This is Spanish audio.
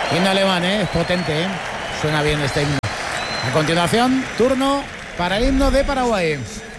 Himno alemán, es potente, suena bien este himno. A continuación, turno para el himno de Paraguay.